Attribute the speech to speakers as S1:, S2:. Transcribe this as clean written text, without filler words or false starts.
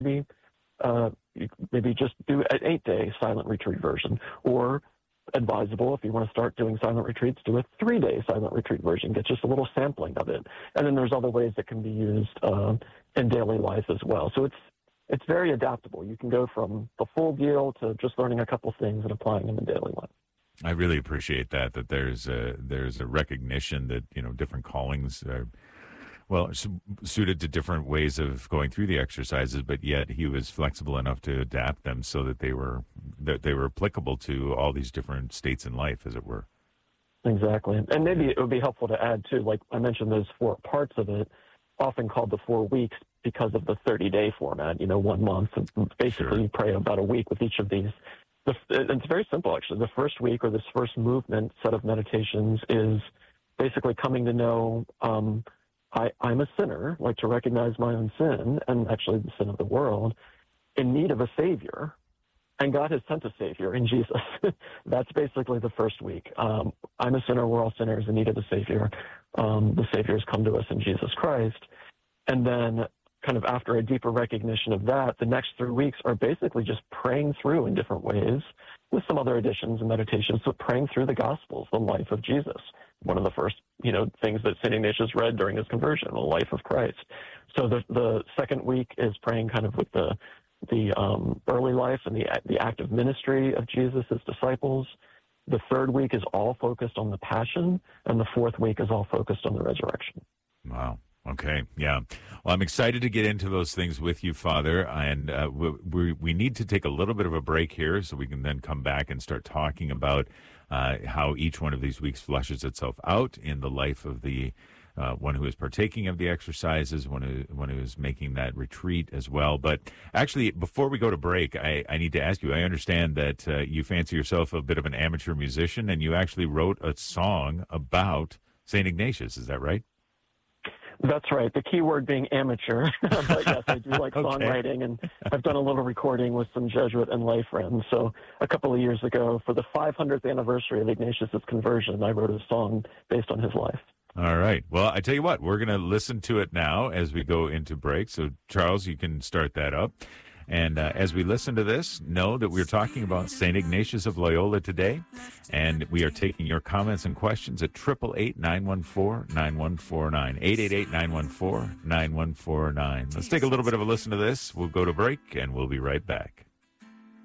S1: maybe just do an 8-day silent retreat version, or advisable if you want to start doing silent retreats, do a 3-day silent retreat version, get just a little sampling of it. And then there's other ways that can be used in daily life as well. So it's very adaptable. You can go from the full deal to just learning a couple things and applying them in daily life.
S2: I really appreciate that there's a recognition that, different callings are, suited to different ways of going through the exercises, but yet he was flexible enough to adapt them so that they were applicable to all these different states in life, as it were.
S1: Exactly. And maybe it would be helpful to add, too, like I mentioned, those 4 parts of it, often called the 4 weeks because of the 30-day format, 1 month. And basically,
S2: Sure.
S1: You pray about a week with each of these. It's very simple, actually. The first week, or this first movement set of meditations, is basically coming to know I'm a sinner, like to recognize my own sin, and actually the sin of the world, in need of a Savior. And God has sent a Savior in Jesus. That's basically the first week. I'm a sinner, we're all sinners in need of a Savior. The Savior has come to us in Jesus Christ. And then kind of after a deeper recognition of that, the next 3 weeks are basically just praying through in different ways, with some other additions and meditations, but praying through the Gospels, the life of Jesus. One of the first, things that St. Ignatius read during his conversion, the life of Christ. So the second week is praying kind of with the early life and the active ministry of Jesus' disciples. The third week is all focused on the Passion, and the fourth week is all focused on the resurrection.
S2: Wow. Okay. Yeah. Well, I'm excited to get into those things with you, Father. And we need to take a little bit of a break here so we can then come back and start talking about how each one of these weeks fleshes itself out in the life of the one who is partaking of the exercises, one who is making that retreat as well. But actually, before we go to break, I need to ask you, I understand that you fancy yourself a bit of an amateur musician, and you actually wrote a song about St. Ignatius. Is that right?
S1: That's right. The key word being amateur. But yes, I do like songwriting, and I've done a little recording with some Jesuit and lay friends. So a couple of years ago, for the 500th anniversary of Ignatius' conversion, I wrote a song based on his life.
S2: All right. Well, I tell you what, we're going to listen to it now as we go into break. So, Charles, you can start that up. And as we listen to this, know that we're talking about St. Ignatius of Loyola today, and we are taking your comments and questions at 888-914-9149, 888-914-9149. Let's take a little bit of a listen to this. We'll go to break, and we'll be right back.